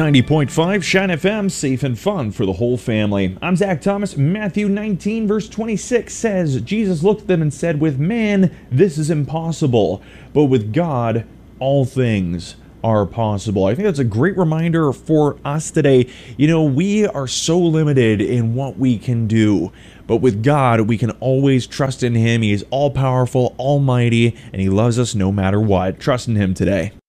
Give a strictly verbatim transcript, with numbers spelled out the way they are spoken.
ninety point five Shine F M, safe and fun for the whole family. I'm Zach Thomas. Matthew nineteen verse twenty-six says, Jesus looked at them and said, with man, this is impossible, but with God, all things are possible. I think that's a great reminder for us today. You know, we are so limited in what we can do, but with God, we can always trust in Him. He is all-powerful, almighty, and He loves us no matter what. Trust in Him today.